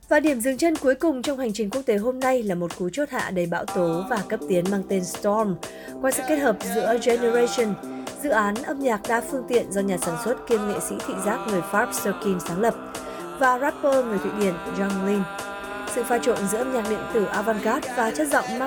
Và điểm dừng chân cuối cùng trong hành trình quốc tế hôm nay là một cú chốt hạ đầy bão tố và cấp tiến mang tên Storm. Qua sự kết hợp giữa Generation, dự án âm nhạc đa phương tiện do nhà sản xuất kiêm nghệ sĩ thị giác người Pháp Sir Kim sáng lập, và rapper người Thụy Điển Jong Lin. Sự pha trộn giữa âm nhạc điện tử avant-garde và chất giọng mang